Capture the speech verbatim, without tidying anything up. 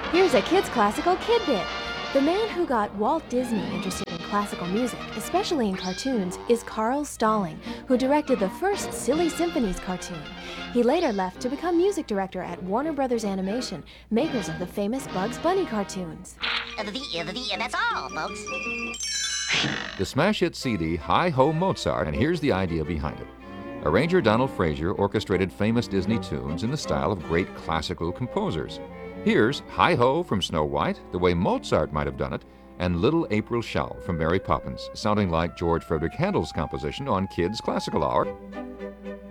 Here's a kids' classical kid bit. The man who got Walt Disney interested in classical music, especially in cartoons, is Carl Stalling, who directed the first Silly Symphonies cartoon. He later left to become music director at Warner Brothers Animation, makers of the famous Bugs Bunny cartoons. And the, and the, and that's all, folks. The smash hit C D Hi-Ho Mozart, and here's the idea behind it. Arranger Donald Frazier orchestrated famous Disney tunes in the style of great classical composers. Here's Hi-Ho from Snow White, the way Mozart might have done it, and Little April Shower from Mary Poppins, sounding like George Frederick Handel's composition on Kids Classical Hour.